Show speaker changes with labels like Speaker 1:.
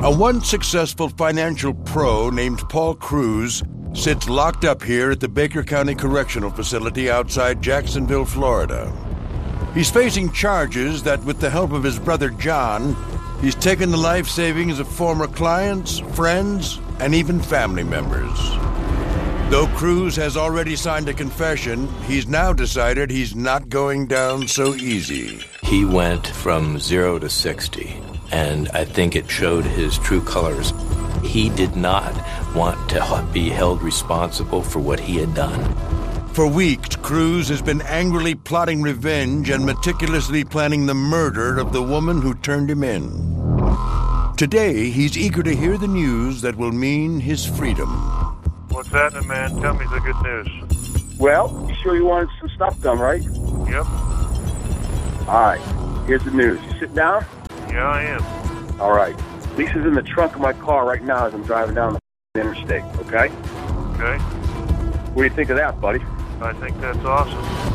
Speaker 1: A once successful financial pro named Paul Cruz sits locked up here at the Baker County Correctional Facility outside Jacksonville, Florida. He's facing charges that, with the help of his brother John, he's taken the life savings of former clients, friends, and even family members. Though Cruz has already signed a confession, he's now decided he's not going down so easy.
Speaker 2: He went from 0 to 60, and I think it showed his true colors. He did not want to be held responsible for what he had done.
Speaker 1: For weeks, Cruz has been angrily plotting revenge and meticulously planning the murder of the woman who turned him in. Today, he's eager to hear the news that will mean his freedom.
Speaker 3: What's happening, man? Tell me the good news.
Speaker 4: Well, you sure you wanted some stuff done, right?
Speaker 3: Yep.
Speaker 4: All right, here's the news. You sit down?
Speaker 3: Yeah, I am.
Speaker 4: All right. Lisa's in the trunk of my car right now as I'm driving down the interstate, okay?
Speaker 3: Okay.
Speaker 4: What do you think of that, buddy?
Speaker 3: I think that's awesome.